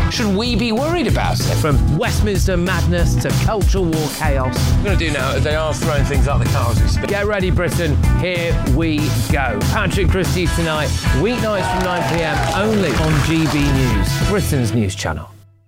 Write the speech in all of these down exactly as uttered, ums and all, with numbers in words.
Should we be worried about it? From Westminster madness to cultural war chaos. What we're going to do now is they are throwing things out the car as we speak. Get ready, Britain. Here we go. Patrick Christie tonight, weeknights from nine p m only on G B News, Britain's news channel.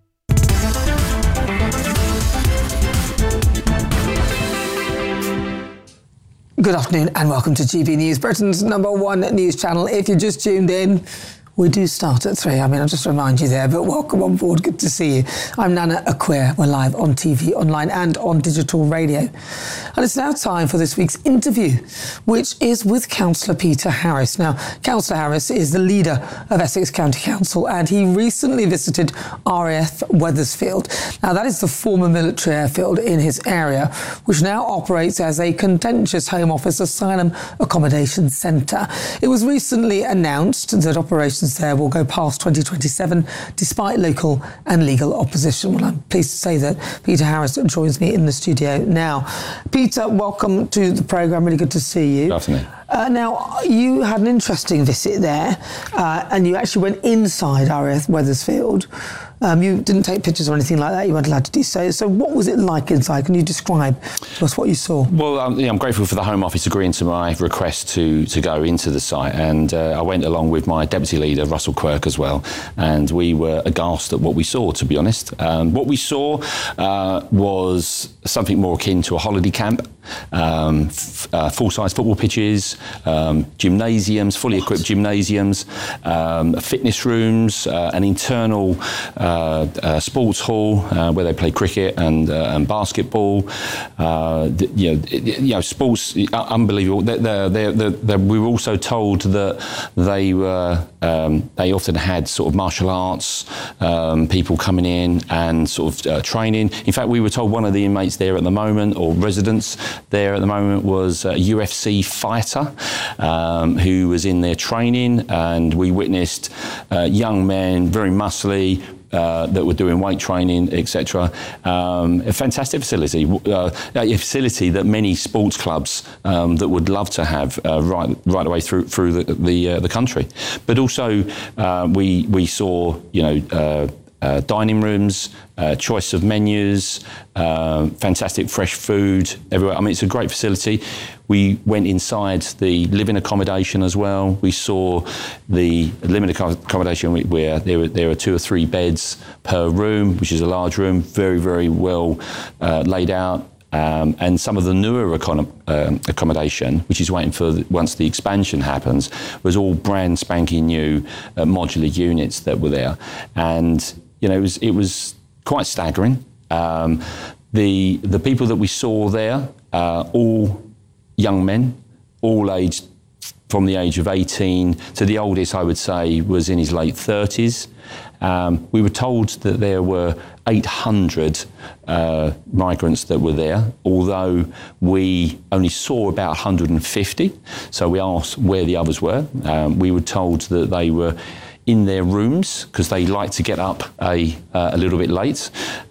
Good afternoon and welcome to G B News, Britain's number one news channel. If you just tuned in, we do start at three. I mean, I'll just remind you there, but welcome on board. Good to see you. I'm Nana Acquia. We're live on T V, online and on digital radio. And it's now time for this week's interview, which is with Councillor Peter Harris. Now, Councillor Harris is the leader of Essex County Council, and he recently visited R A F Wethersfield. Now, that is the former military airfield in his area, which now operates as a contentious Home Office asylum accommodation centre. It was recently announced that operations there will go past twenty twenty-seven, despite local and legal opposition. Well, I'm pleased to say that Peter Harris joins me in the studio now. Peter, welcome to the programme. Really good to see you. Good afternoon. Uh, now, you had an interesting visit there, uh, and you actually went inside R A F Wethersfield. Um, you didn't take pictures or anything like that. You weren't allowed to do so. So what was it like inside? Can you describe to us what you saw? Well, um, yeah, I'm grateful for the Home Office agreeing to my request to, to go into the site. And uh, I went along with my Deputy Leader, Russell Quirk, as well. And we were aghast at what we saw, to be honest. Um, what we saw uh, was something more akin to a holiday camp. Um, f- uh, full-size football pitches, um, gymnasiums, fully what? equipped gymnasiums, um, fitness rooms, uh, an internal uh, uh, sports hall uh, where they play cricket and, uh, and basketball. Uh, the, you, know, it, you know, sports, uh, unbelievable. They're, they're, they're, they're, we were also told that they were um, they often had sort of martial arts um, people coming in and sort of uh, training. In fact, we were told one of the inmates there at the moment, or residents there at the moment, was a U F C fighter um, who was in there training, and we witnessed uh, young men, very muscly, Uh, that were doing weight training, et cetera. Um, a fantastic facility, uh, a facility that many sports clubs um, that would love to have uh, right right away through through the the, uh, the country. But also uh, we we saw you know. Uh, Uh, dining rooms, uh, choice of menus, uh, fantastic fresh food everywhere. I mean, it's a great facility. We went inside the living accommodation as well. We saw the living accommodation where there are, there are two or three beds per room, which is a large room, very, very well uh, laid out. Um, and some of the newer econ- um, accommodation, which is waiting for the, once the expansion happens, was all brand spanking new uh, modular units that were there. And you know, it was it was quite staggering. Um, the the people that we saw there, uh, all young men, all aged from the age of eighteen to the oldest, I would say, was in his late thirties. Um, we were told that there were eight hundred uh, migrants that were there, although we only saw about one hundred fifty. So we asked where the others were. Um, we were told that they were in their rooms because they like to get up a uh, a little bit late,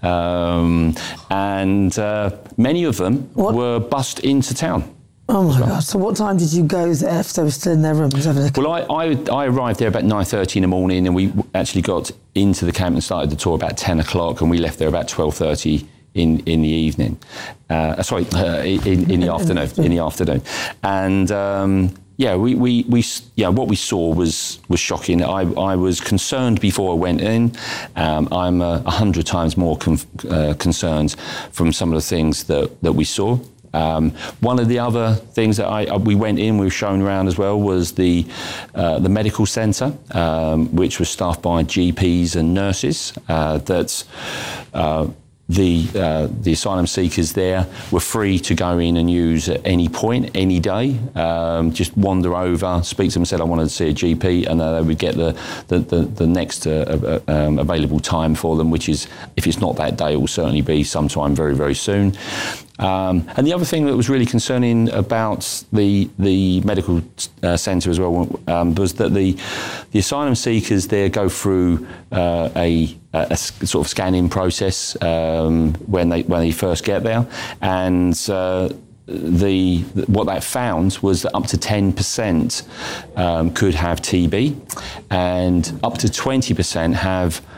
um, and uh, many of them what? were bussed into town. Oh my God! So what time did you go there if they were still in their rooms? Well, I, I I arrived there about nine thirty in the morning, and we actually got into the camp and started the tour about ten o'clock, and we left there about twelve thirty in in the evening. Uh, sorry, uh, in in the afternoon. In the afternoon, and. Um, Yeah, we, we, we, yeah, what we saw was was shocking. I, I was concerned before I went in. Um, I'm a uh, hundred times more con- uh, concerned from some of the things that, that we saw. Um, one of the other things that I, uh, we went in, we were shown around as well, was the uh, the medical centre, um, which was staffed by G Ps and nurses. Uh, that uh, The uh, the asylum seekers there were free to go in and use at any point, any day. Um, just wander over, speak to them, said I wanted to see a G P, and uh, they would get the the, the, the next uh, uh, um, available time for them, which is, if it's not that day, it will certainly be sometime very, very soon. Um, and the other thing that was really concerning about the the medical uh, centre as well um, was that the the asylum seekers there go through uh, a, a sort of scanning process um, when they when they first get there, and uh, the what that found was that up to ten percent um, could have T B, and up to twenty percent have